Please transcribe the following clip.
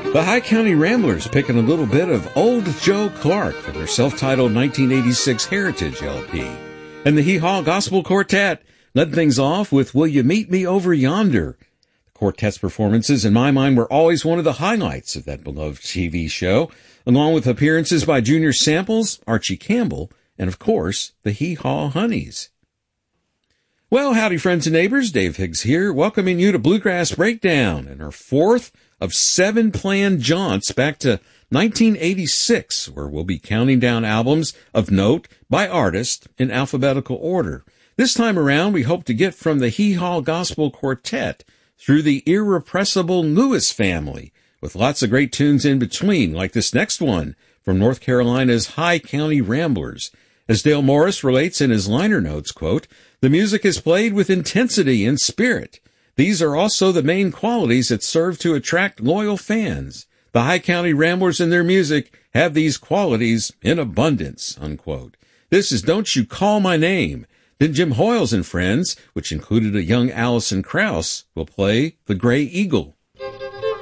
The High County Ramblers picking a little bit of Old Joe Clark from their self-titled 1986 Heritage LP. And the Hee Haw Gospel Quartet led things off with Will You Meet Me Over Yonder? The quartet's performances, in my mind, were always one of the highlights of that beloved TV show, along with appearances by Junior Samples, Archie Campbell, and of course, the Hee Haw Honeys. Well, howdy friends and neighbors, Dave Higgs here, welcoming you to Bluegrass Breakdown and our fourth of 7 planned jaunts back to 1986, where we'll be counting down albums of note by artist in alphabetical order. This time around, we hope to get from the Hee Haw Gospel Quartet through the irrepressible Lewis family, with lots of great tunes in between, like this next one from North Carolina's High County Ramblers. As Dale Morris relates in his liner notes, quote, "The music is played with intensity and spirit. These are also the main qualities that serve to attract loyal fans. The High County Ramblers and their music have these qualities in abundance," unquote. This is Don't You Call My Name. Then Jim Hoyles and Friends, which included a young Alison Krauss, will play The Gray Eagle.